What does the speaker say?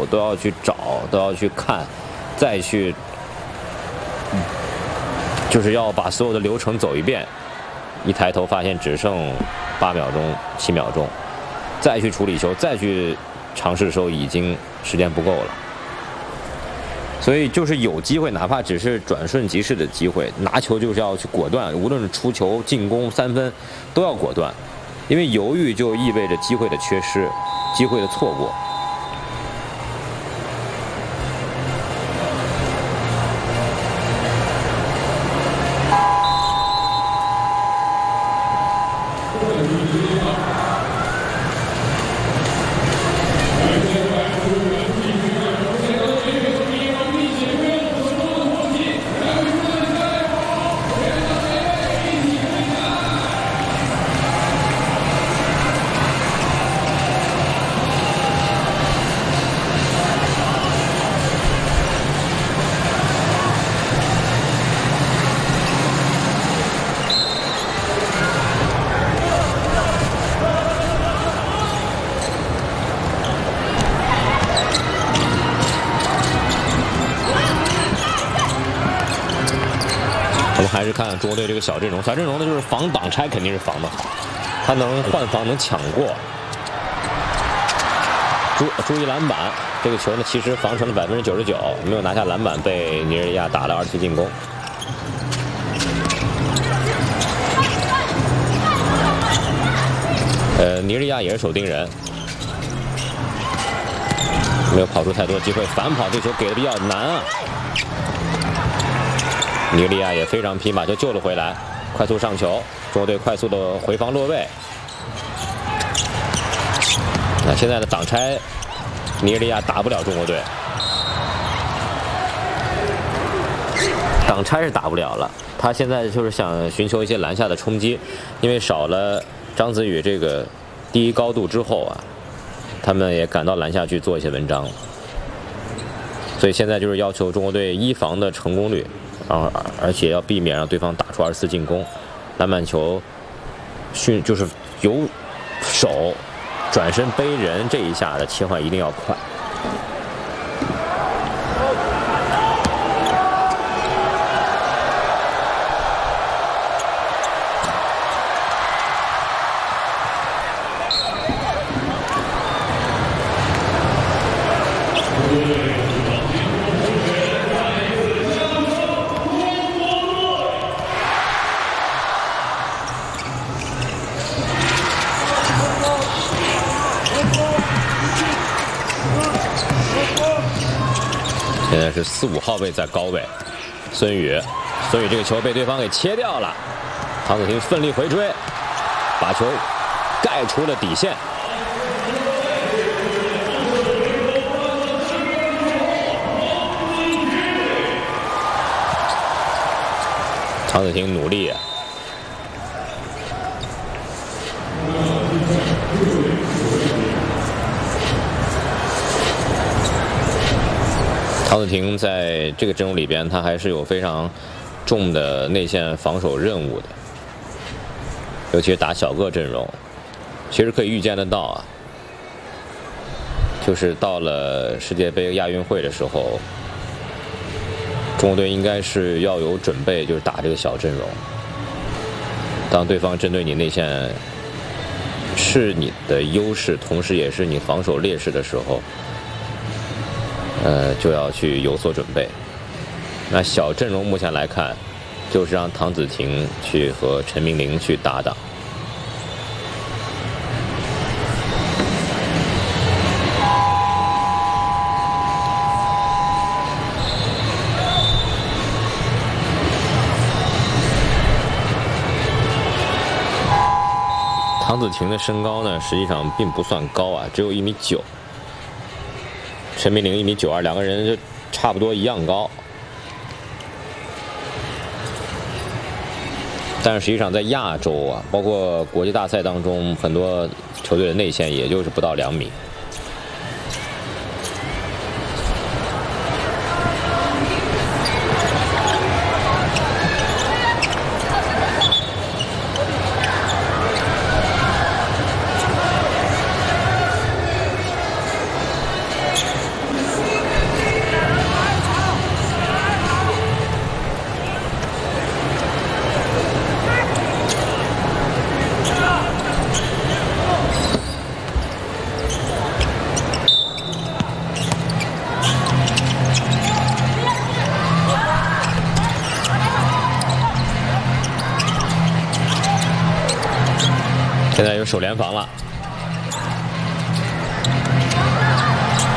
手都要去找，都要去看，再去，就是要把所有的流程走一遍。一抬头发现只剩8秒钟、7秒钟，再去处理球，再去尝试的时候，已经时间不够了。所以就是有机会，哪怕只是转瞬即逝的机会，拿球就是要去果断，无论是出球、进攻、3分，都要果断，因为犹豫就意味着机会的缺失，机会的错过。我们还是看中国队这个小阵容，小阵容呢就是防挡拆肯定是防得好，他能换防能抢过。注意篮板，这个球呢其实防成了99%，没有拿下篮板，被尼日利亚打了2次进攻。尼日利亚也是手盯人，没有跑出太多机会，反跑这球给的比较难啊。尼日利亚也非常拼，把球救了回来，快速上球，中国队快速的回防落位。那现在的挡拆，尼日利亚打不了中国队，挡拆是打不了了。他现在就是想寻求一些篮下的冲击，因为少了张子宇这个第一高度之后啊，他们也赶到篮下去做一些文章了。所以现在就是要求中国队一防的成功率。而且要避免让对方打出2次进攻，篮板球就是由手转身背人这一下的切换一定要快。现在是4、5号位在高位，孙宇这个球被对方给切掉了，唐子婷奋力回追，把球盖出了底线。唐子婷努力。唐子婷在这个阵容里边，他还是有非常重的内线防守任务的，尤其是打小个阵容。其实可以预见得到啊，就是到了世界杯亚运会的时候，中国队应该是要有准备，就是打这个小阵容。当对方针对你内线是你的优势，同时也是你防守劣势的时候，就要去有所准备。那小阵容目前来看，就是让唐子婷去和陈明玲去搭档。唐子婷的身高呢，实际上并不算高啊，只有1.9米。陈明玲1.92米，两个人就差不多一样高。但是实际上在亚洲啊，包括国际大赛当中，很多球队的内线也就是不到2米。 现在有守联防了。